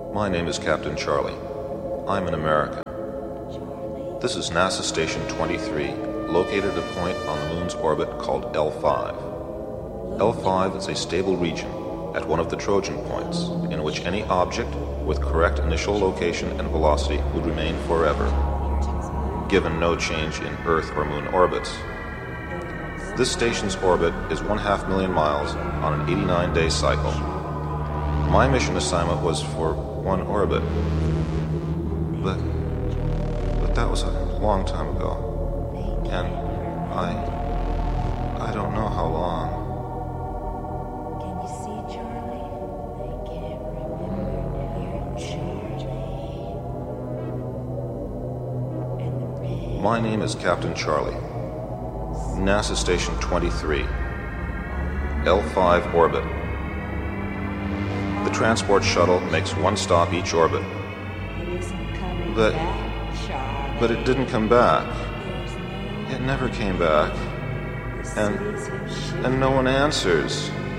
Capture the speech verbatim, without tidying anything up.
My name is Captain Charlie. I'm an American. This is NASA Station twenty-three, located at a point on the Moon's orbit called L five. L five is a stable region at one of the Trojan points, in which any object with correct initial location and velocity would remain forever, given no change in Earth or Moon orbits. This station's orbit is one half million miles on an eighty-nine day cycle. My mission assignment was for one orbit, but but that was a long time ago, and I I don't know how long. Can you see, Charlie? I can't remember your Charlie. And the red. My name is Captain Charlie. NASA Station twenty-three, L five orbit. The transport shuttle makes one stop each orbit. It isn't coming But- back, Charlie. But it didn't come back. There's no It never came back. The And cities have shifted. and no one answers.